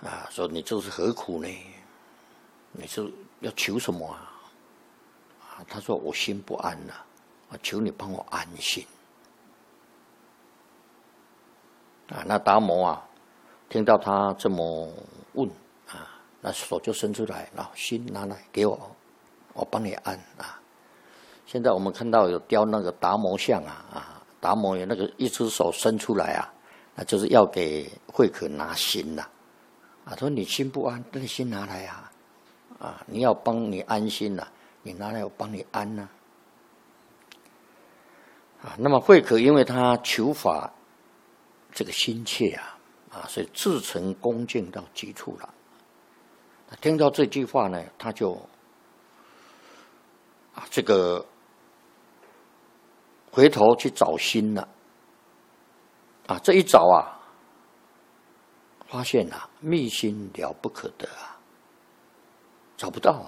说你这是何苦呢？你是要求什么啊？他说我心不安了，求你帮我安心。那达摩听到他这么问那手就伸出来，然后心拿来给我，我帮你安现在我们看到有雕那个达摩像达摩有那个一只手伸出来那就是要给慧可拿心说你心不安，那你心拿来你要帮你安心你拿来我帮你安那么慧可因为他求法这个心切所以至诚恭敬到极处了。听到这句话呢，他就这个回头去找心了这一找发现密心了不可得找不到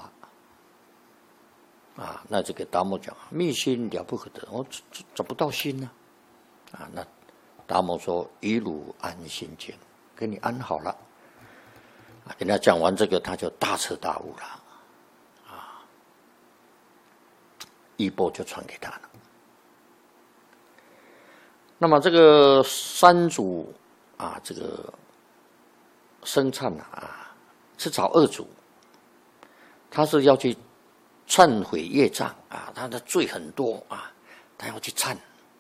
那这个达摩讲密心了不可得，我找不到心那达摩说以汝安心经，给你安好了跟他讲完这个，他就大彻大悟了衣钵就传给他了。那么这个三祖这个僧璨是找二祖，他是要去忏悔业障他的罪很多他要去忏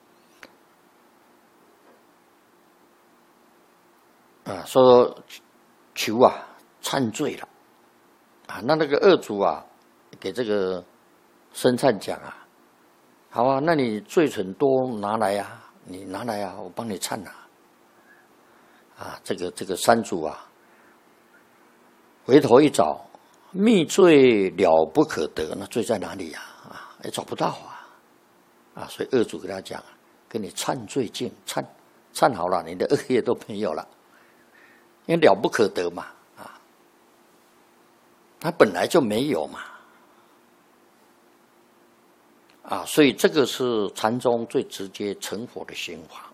说求忏罪了那个二祖给这个僧璨讲好那你罪很多拿来你拿来我帮你忏这个三祖回头一找，密罪了不可得，那罪在哪里也找不到所以二祖给他讲给你忏罪尽，忏好了，你的恶业都没有了，因为了不可得嘛他本来就没有嘛所以这个是禅宗最直接成佛的心法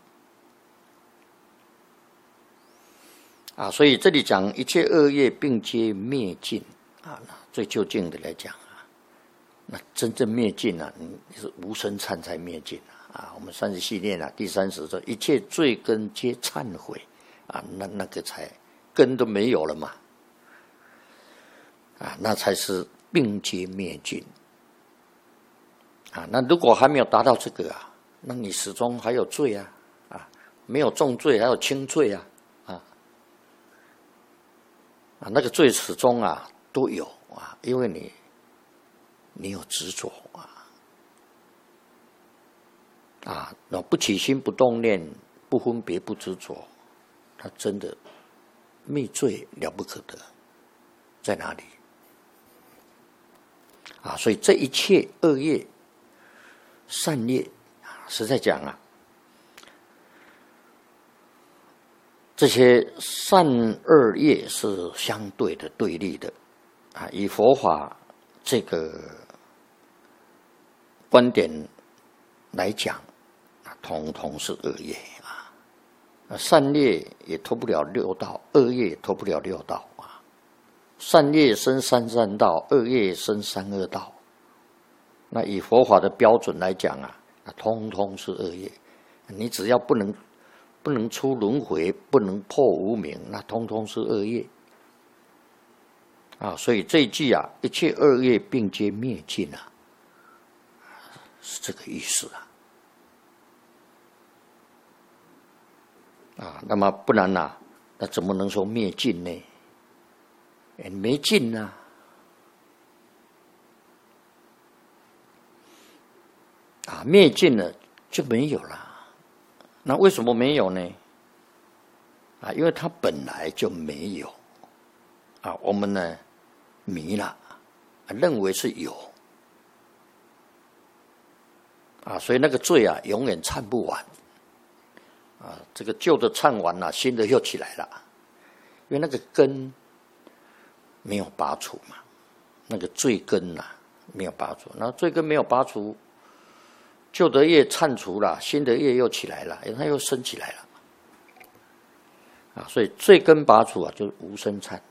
所以这里讲一切恶业并皆灭尽最究竟的来讲那真正灭尽你是无生忏才灭尽我们30系列第30说一切罪根皆忏悔那个才根都没有了嘛那才是并皆灭尽那如果还没有达到这个那你始终还有罪没有重罪还有轻罪那个罪始终都有因为你有执着那不起心不动念不分别不执着，他真的灭罪了不可得，在哪里所以这一切恶业善业实在讲这些善恶业是相对的对立的以佛法这个观点来讲统统是恶业善业也脱不了六道，恶业也脱不了六道善业生三善道，恶业生三恶道。那以佛法的标准来讲通通是恶业，你只要不能出轮回，不能破无明，那通通是恶业所以这一句一切恶业并皆灭尽是这个意思那么不然那怎么能说灭尽呢？没尽灭尽了就没有了。那为什么没有呢？因为它本来就没有我们呢迷了认为是有所以那个罪永远忏不完这个旧的忏完新的又起来了，因为那个根没有拔除嘛，那个罪根没有拔除，那罪根没有拔除，旧的业忏除了，新的业又起来了，它又升起来了啊，所以最根拔祖啊，就是无生禅